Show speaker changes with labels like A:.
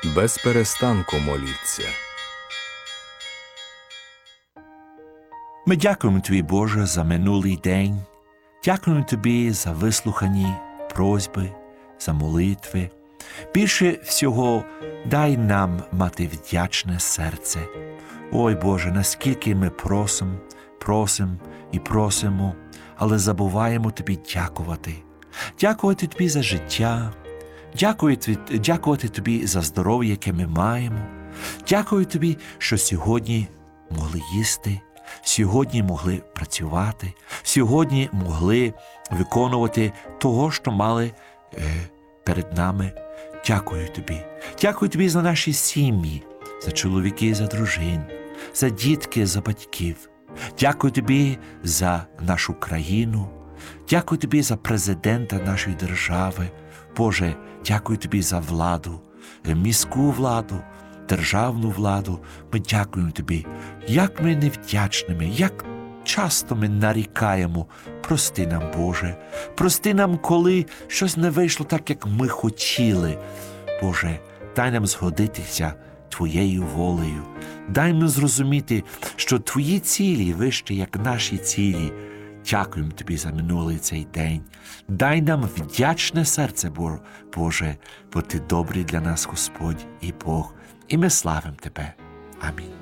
A: без перестанку моліться.
B: Ми дякуємо Тобі, Боже, за минулий день. Дякуємо Тобі за вислухані просьби, за молитви. Більше всього, дай нам мати вдячне серце. Ой, Боже, наскільки ми просимо, але забуваємо Тобі дякувати. Дякувати Тобі за життя, дякувати Тобі за здоров'я, яке ми маємо. Дякую Тобі, що сьогодні могли їсти, сьогодні могли працювати, сьогодні могли виконувати того, що мали перед нами. Дякую Тобі. Дякую Тобі за наші сім'ї, за чоловіки, за дружин, за дітки, за батьків. Дякую Тобі за нашу країну. Дякую Тобі за президента нашої держави. Боже, дякую Тобі за владу, міську владу, державну владу. Ми дякуємо Тобі. Як ми невдячними, як часто ми нарікаємо. Прости нам, Боже. Прости нам, коли щось не вийшло так, як ми хотіли. Боже, дай нам згодитися Твоєю волею. Дай нам зрозуміти, що Твої цілі вище, як наші цілі. Дякуємо Тобі за минулий цей день. Дай нам вдячне серце, Боже, бо Ти добрий для нас, Господь і Бог. І ми славимо Тебе. Амінь.